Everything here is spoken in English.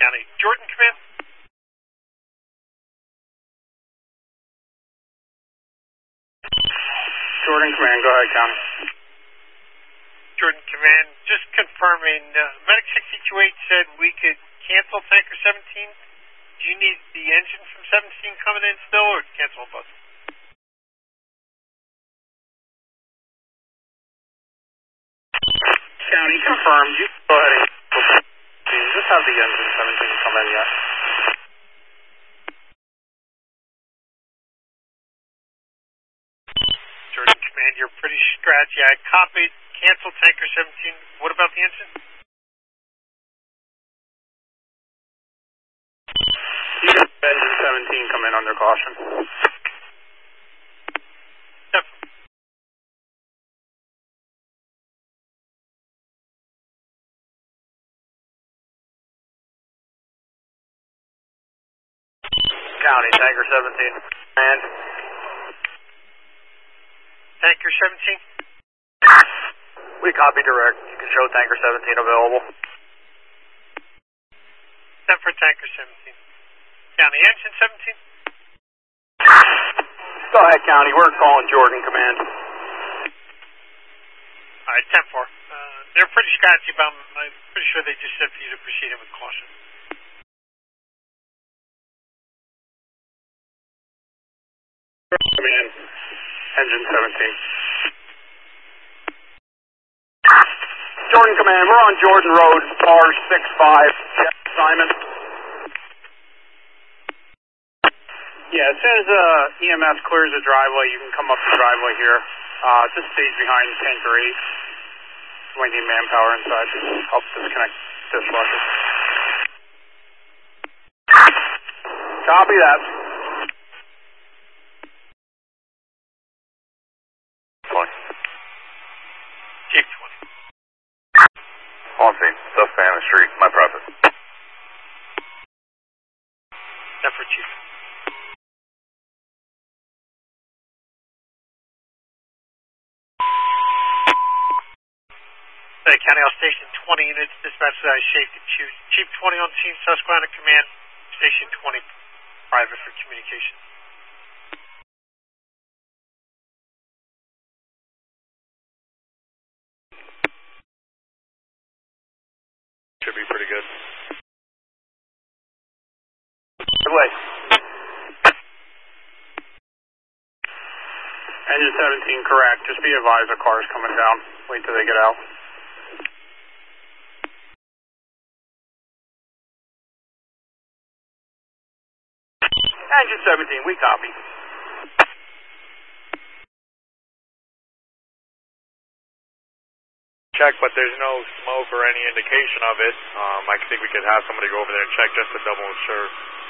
County. Jordan, command. Jordan, command. Go ahead, County. Jordan, command. Just confirming, Medic 628 said we could cancel Tanker 17. Do you need the engine from 17 coming in still, or cancel both? County, confirmed. You go ahead and just have the engine 17 come in yet. Jordan, command, you're pretty scratchy. I copied, cancel Tanker 17. What about the engine? You got engine 17 come in under caution. Definitely. County, Tanker 17. And Tanker 17? we copy direct. You can show Tanker 17 available. Send for Tanker 17. County, engine 17? Go ahead, County. We're calling Jordan, command. All right, 10-4. They're pretty scratchy, but I'm pretty sure they just said for you to proceed in with caution. Command, engine 17. Jordan, command. We're on Jordan Road, par 65. Jeff Simon. Yeah, as soon as EMS clears the driveway, you can come up the driveway here. Just stage behind Tanker 8. We need manpower inside to help disconnect dishwasher. Copy that. 20. Chief 20. On scene. Suspect on the street. My profit. Send for Chief. County, I'll station 20 units, dispatch safety Chief 20 on scene, Susquehanna command, station 20, private for communication. Should be pretty good. Good way. Engine 17, correct. Just be advised the car's coming down. Wait till they get out. Engine 17, we copy. Check, but there's no smoke or any indication of it. I think we could have somebody go over there and check just to double sure.